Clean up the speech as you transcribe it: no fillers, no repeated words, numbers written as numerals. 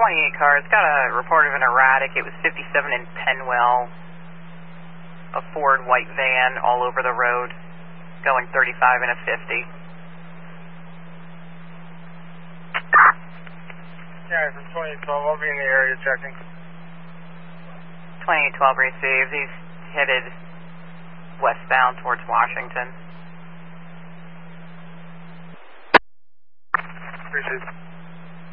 28 cars. Got a report of an erratic. It was 57 in Penwell. A Ford white van all over the road, going 35 and a 50. Yeah, from 2812, I'll be in the area checking. 2812 received. He's headed westbound towards Washington. Appreciate it.